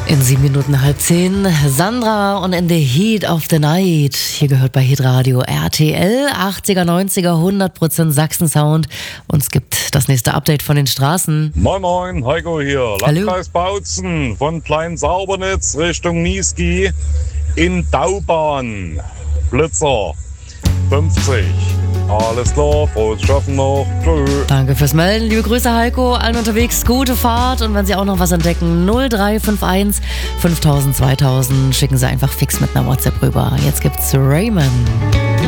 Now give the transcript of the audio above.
In 7 Minuten 9:30, Sandra und in the Heat of the Night. Hier gehört bei Hitradio RTL, 80er, 90er, 100% Sachsen-Sound. Und es gibt das nächste Update von den Straßen. Moin Moin, Heiko hier. Hallo. Landkreis Bautzen von Klein-Saubernitz Richtung Niesky in Daubahn. Blitzer 50. Alles klar, frohes Schaffen noch. Tschö. Danke fürs Melden. Liebe Grüße, Heiko. Allen unterwegs, gute Fahrt. Und wenn Sie auch noch was entdecken, 0351 5000 2000, schicken Sie einfach fix mit einer WhatsApp rüber. Jetzt gibt's Raymond.